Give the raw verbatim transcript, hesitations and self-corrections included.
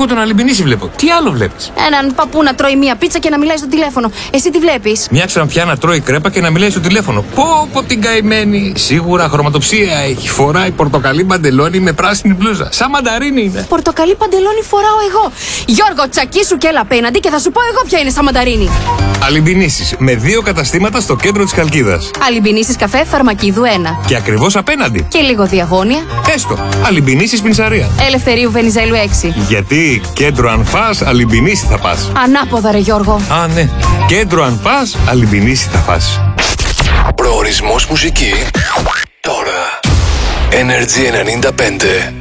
Εγώ τον Αλυμπινίση βλέπω. Τι άλλο βλέπεις? Έναν παππού να τρώει μία πίτσα και να μιλάει στο τηλέφωνο. Εσύ τι βλέπεις? Μια ξανθιά να τρώει κρέπα και να μιλάει στο τηλέφωνο. Πω πω την καημένη. Σίγουρα χρωματοψία έχει. Φοράει πορτοκαλί παντελόνι με πράσινη μπλούζα. Σαν μανταρίνι είναι. Πορτοκαλί παντελόνι φοράω εγώ. Γιώργο, τσακίσου και έλα απέναντι και θα σου πω εγώ ποια είναι σαν μανταρίνι. Αλυμπινίσεις με δύο καταστήματα στο κέντρο της Χαλκίδας. Αλυμπινίσεις καφέ Φαρμακίδου ένα. Και ακριβώς απέναντι. Και λίγο διαγώνια. Έστω. Αλυμπινίσεις πινσαρία. Ελευθερίου Βενιζέλου έξι. Γιατί κέντρο αν φας, Αλυμπινίση θα πας. Ανάποδα ρε Γιώργο. Α, ναι. Κέντρο αν πας, Αλυμπινίση θα φας. Προορισμός μουσική τώρα. Energy ενενήντα πέντε.